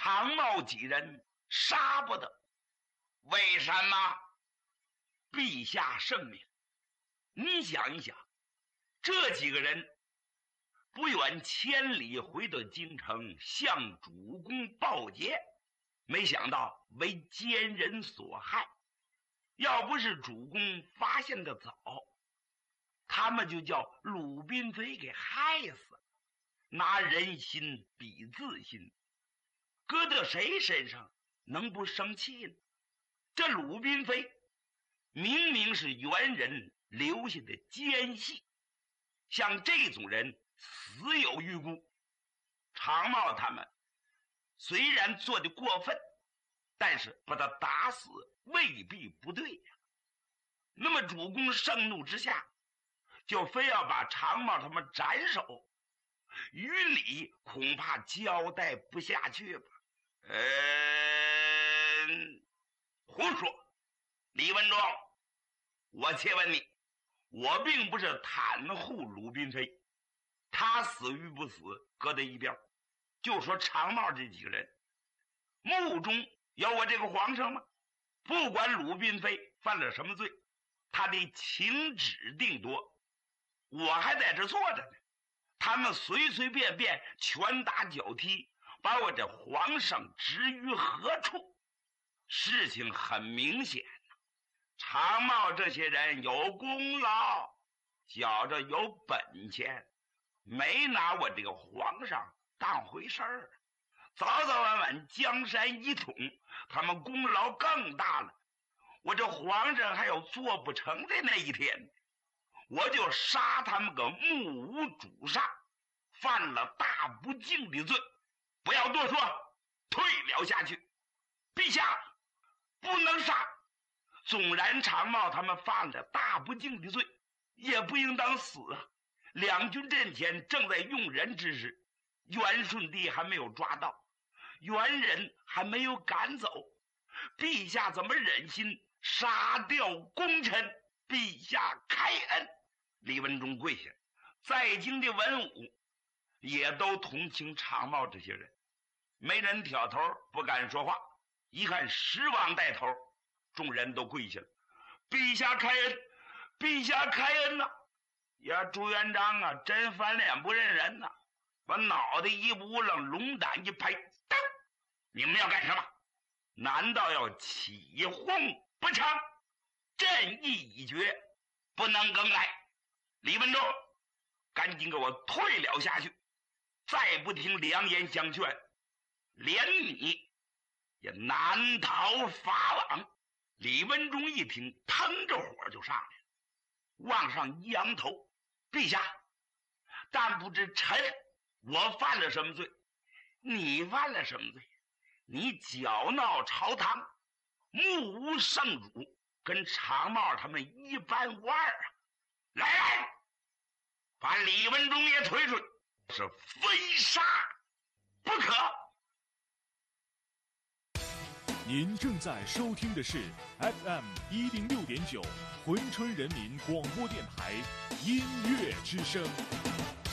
长茂几人杀不得。为什么？陛下圣明。你想一想，这几个人不远千里回到京城，向主公报捷，没想到为奸人所害。要不是主公发现的早，他们就叫鲁滨妃给害死了。拿人心比自心，搁到谁身上能不生气呢？这鲁滨妃明明是元人留下的奸细，像这种人死有余辜。长茂他们虽然做的过分，但是把他打死未必不对呀。那么主公盛怒之下，就非要把长茂他们斩首，于理恐怕交代不下去吧。胡说！李文忠，我且问你，我并不是袒护鲁滨妃，他死与不死搁在一边，就说长茂这几个人，目中有我这个皇上吗？不管鲁滨妃犯了什么罪，他的请旨定夺，我还在这坐着呢，他们随随便便拳打脚踢，把我这皇上置于何处？事情很明显，长茂这些人有功劳，觉着有本钱，没拿我这个皇上当回事儿。早早晚晚江山一统，他们功劳更大了。我这皇上还有做不成的那一天，我就杀他们个目无主杀，犯了大不敬的罪。不要多说，退了下去。陛下不能杀，纵然长茂他们犯了大不敬的罪，也不应当死啊。两军阵前正在用人之时，元顺帝还没有抓到，元人还没有赶走，陛下怎么忍心杀掉功臣？陛下开恩。李文忠跪下，在京的文武也都同情长茂这些人，没人挑头，不敢说话。一看十王带头，众人都跪下了。陛下开恩，陛下开恩呐！呀，朱元璋啊，真翻脸不认人呐！把脑袋一乌楞，龙胆一拍，当！你们要干什么？难道要起哄不成？朕意已决，不能更改。李文忠，赶紧给我退了下去！再不听良言相劝，连你也难逃法网。李文忠一听，腾着火就上来了，往上一扬头：陛下，但不知臣我犯了什么罪？你犯了什么罪？你搅闹朝堂，目无圣主，跟长茂他们一般无二啊！来，把李文忠也推出去，是非杀不可。 您正在收听的是 FM106.9 珲春人民广播电台音乐之声。